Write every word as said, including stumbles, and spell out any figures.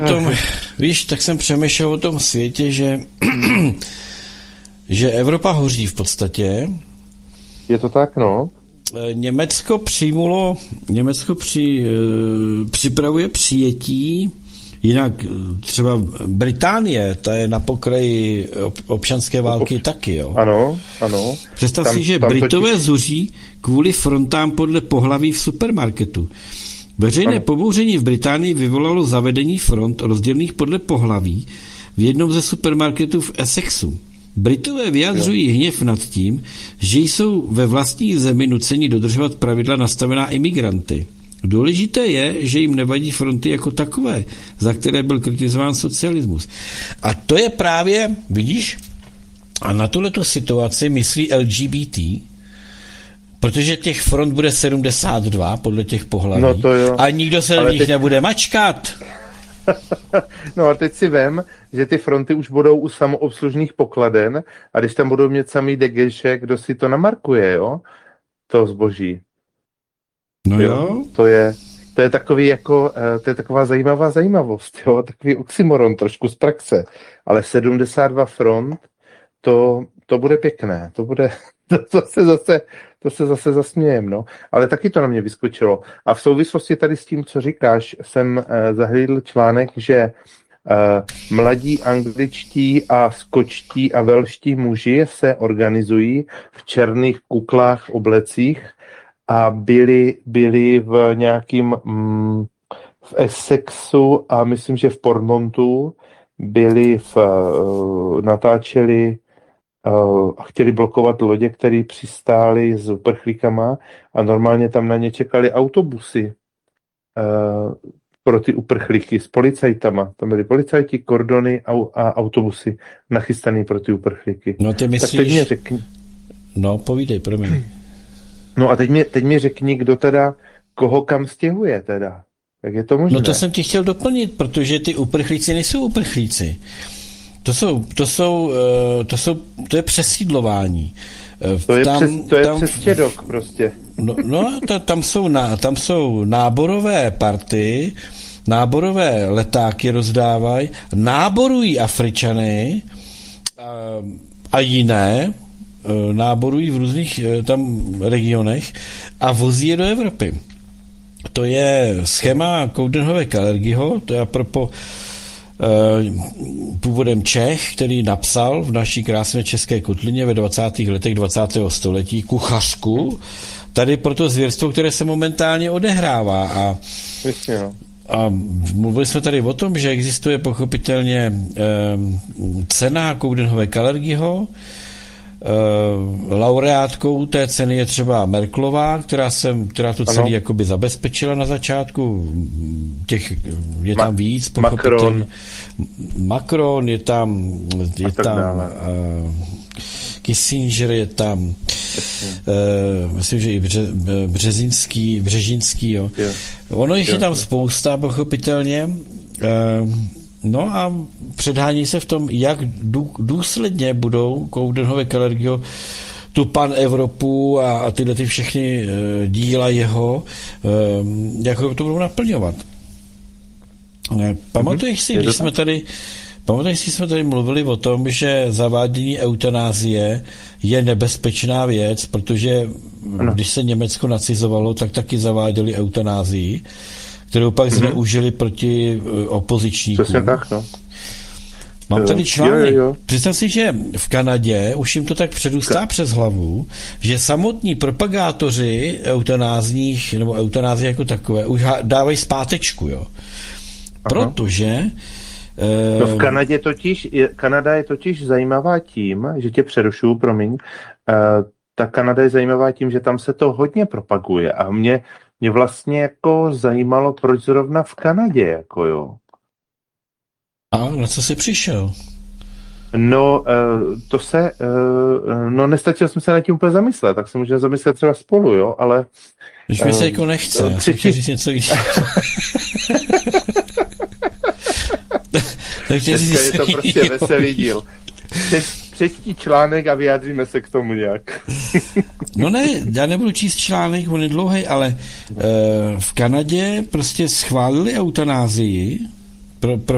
tom, víš, tak jsem přemýšlel o tom světě, že, že Evropa hoří v podstatě. Je to tak, no. Německo přijmulo, Německo při, připravuje přijetí, jinak třeba Británie, ta je na pokraji občanské války Ob... taky, jo. Ano, ano. Představ tam, si, že Britové totiž... zuří kvůli frontám podle pohlaví v supermarketu. Veřejné ano. pobouření v Británii vyvolalo zavedení front rozdělených podle pohlaví v jednom ze supermarketů v Essexu. Britové vyjadřují jo. hněv nad tím, že jsou ve vlastní zemi nuceni dodržovat pravidla nastavená imigranty. Důležité je, že jim nevadí fronty jako takové, za které byl kritizován socialismus. A to je právě, vidíš, a na tuhleto situaci myslí L G B T, protože těch front bude sedmdesát dva podle těch pohlaví no to jo. a nikdo se do nich teď... nebude mačkat. No a teď si vem, že ty fronty už budou u samoobslužných pokladen a když tam budou mít samý degeše, kdo si to namarkuje, jo? To zboží. No jo. jo. To je, to je takový jako, to je taková zajímavá zajímavost, jo? Takový oxymoron trošku z praxe. Ale sedmdesát dva front, to, to bude pěkné. To bude, to, to se zase, to se zase zasmějem, no. Ale taky to na mě vyskočilo. A v souvislosti tady s tím, co říkáš, jsem uh, zahlídl článek, že uh, mladí angličtí a skočtí a velští muži se organizují v černých kuklách oblecích a byli, byli v nějakým mm, v Essexu a myslím, že v Portmontu byli v, uh, natáčeli uh, a chtěli blokovat lodě, které přistály s uprchlíkama a normálně tam na ně čekali autobusy uh, pro ty uprchlíky s policajtama. Tam byli policajti, kordony a, a autobusy nachystaný pro ty uprchlíky. No ty myslíš... Tak teď mě řekni... No povídej, promiň. No a teď mi, teď mi řekni, kdo teda, koho kam stěhuje teda. Jak je to možné? No to jsem ti chtěl doplnit, protože ty uprchlíci nejsou uprchlíci. To jsou, to jsou, to jsou, to je přesídlování. To je, tam, přes, to je tam, přes čedok prostě. No, no ta, tam, jsou ná, tam jsou náborové party, náborové letáky rozdávají, náborují Afričany a, a jiné, náborují v různých tam regionech a vozí je do Evropy. To je schéma Coudenhove-Kalergiho, to je apropo původem Čech, který napsal v naší krásné české kotlině ve dvacátých letech dvacátého století kuchařku, tady pro to zvěrstvo, které se momentálně odehrává. A, a mluvili jsme tady o tom, že existuje pochopitelně cena Coudenhove-Kalergiho. Laureátkou té ceny je třeba Merkelová, která, jsem, která to celý jakoby zabezpečila na začátku. Těch je tam Ma- víc. Macron. Macron je tam, je tam uh, Kissinger je tam, uh, myslím, že i Bře, Březinský, Břežinský, jo. jo. Ono jich jo. je tam spousta, pochopitelně. Uh, No a předhání se v tom, jak důsledně budou Coudenhove-Kalergiho tu pan Evropu a, a tyhle ty všechny e, díla jeho, e, jak ho to budou naplňovat. E, pamatuješ si, když jsme tady pamatuješ si, jsme tady mluvili o tom, že zavádění eutanázie je nebezpečná věc, protože ano. když se Německo nacizovalo, tak taky zaváděli eutanázii, kterou pak zneužili mm-hmm. proti opozičníkům. Přesně tak, no. Mám tady článek. Jo, jo. Představ si, že v Kanadě už jim to tak předůstá Ka- přes hlavu, že samotní propagátoři eutanázních, nebo eutanázie jako takové, už dávají zpátečku, jo. Protože... No v Kanadě totiž, je, Kanada je totiž zajímavá tím, že tě přerušuju, promiň, uh, ta Kanada je zajímavá tím, že tam se to hodně propaguje a mě Mě vlastně jako zajímalo, proč zrovna v Kanadě, jako jo. A na co jsi přišel? No, to se, no nestačil jsem se nad tím úplně zamyslet, tak se můžeme zamyslet třeba spolu, jo, ale... Když mi se jako nechce, já jsem chtěl říct něco jiného. Dneska je to prostě veselý díl. Přečti článek a vyjádříme se k tomu nějak. No ne, já nebudu číst článek, on je dlouhý, ale uh, v Kanadě prostě schválili eutanázii pro, pro